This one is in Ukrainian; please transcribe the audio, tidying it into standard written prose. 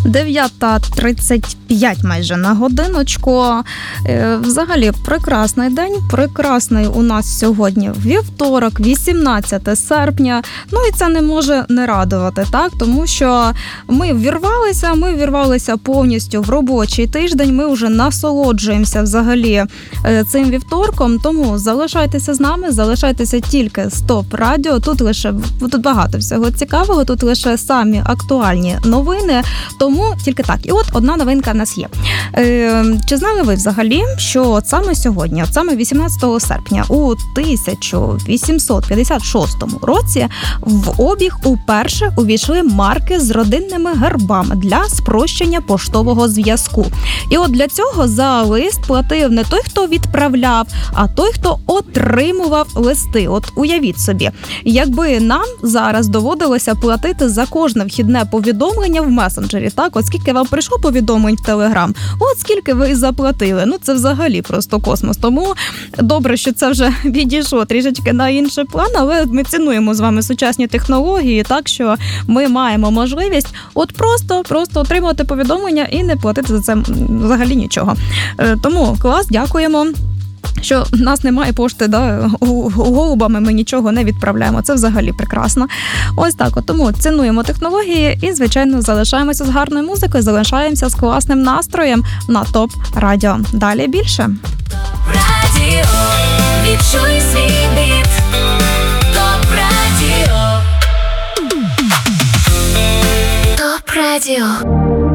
9:35 майже на годиночку. Взагалі, прекрасний день, прекрасний у нас сьогодні вівторок, 18 серпня. Ну і це не може не радувати, так? Тому що ми ввірвалися повністю в робочий тиждень, ми вже насолоджуємося взагалі цим вівторком, тому залишайтеся з нами, залишайтеся тільки з ТОП Радіо. Тут багато всього цікавого, тут лише самі актуальні новини, тому тільки так. І от одна новинка в нас є. Чи знали ви взагалі, що от саме сьогодні, от саме 18 серпня у 1856 році в обіг уперше увійшли марки з родинними гербами для спрощення поштового зв'язку. І от для цього за лист платив не той, хто відправляв, а той, хто отримував листи. От уявіть собі, якби нам зараз доводилося платити за кожне вхідне повідомлення в месенджері, так? От скільки вам прийшло повідомлень в Телеграм, от скільки ви і заплатили. Ну, це взагалі просто космос. Тому добре, що це вже відійшло трішечки на інший план, але ми цінуємо з вами сучасні технології, так що ми маємо можливість от просто отримувати повідомлення і не платити за це взагалі нічого. Тому клас, дякуємо. Що в нас немає пошти, да, голубами ми нічого не відправляємо. Це взагалі прекрасно. Ось так. Тому цінуємо технології і, звичайно, залишаємося з гарною музикою, залишаємося з класним настроєм на ТОП Радіо. Далі більше. Радіо, відчуй свій біт. ТОП Радіо. ТОП Радіо.